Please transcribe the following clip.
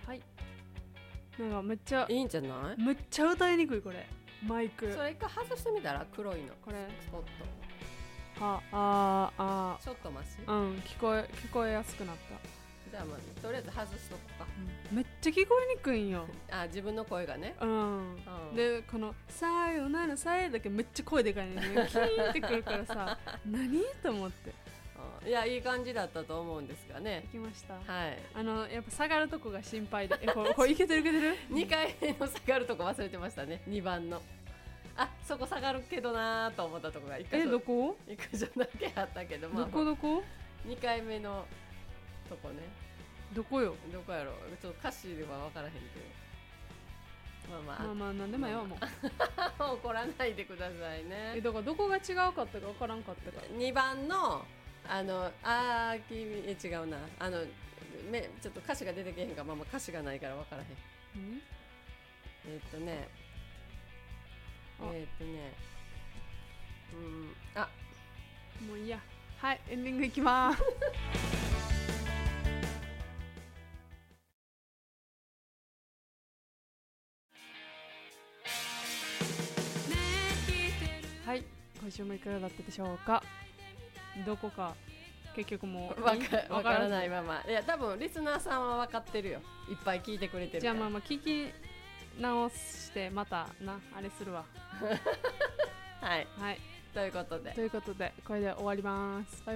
はい。なんかめっちゃいいんじゃない？ めっちゃ歌いにくいこれマイク。 それ一回外してみたら、黒いのこれスポッあトちょっとマシ。 聞こえやすくなった。 じゃあまあとりあえず外しとこうか。 めっちゃ聞こえにくいんよ。 自分の声がね。 でこのさよならさえだけめっちゃ声でかいね。キーンってくるからさ何と思って。 いやいい感じだったと思うんですがね。 できました。 はい。 やっぱ下がるとこが心配で。これいけてる 2回目の下がるとこ忘れてましたね。2番のそこ下がるけどなーと思ったとこがどこ 1箇所だけあったけど、 どこ 2回目のとこね。 どこよ。 どこやろ、ちょっと歌詞では分からへんけど、まあなんでももう怒らないでくださいね。 だからどこが違うかったか分からんかったから。 2番の君違うな、ちょっと歌詞が出てけへんから、歌詞がないから分からへん。 もういいや。はい、エンディングいきます。はい、今週もいかがだったでしょうか。どこか結局もう分からないまま。いや多分リスナーさんは分かってるよ。いっぱい聞いてくれてるから。 じゃあ聞き直してまたあれするわ。 はい、 はい、 ということでこれで終わります。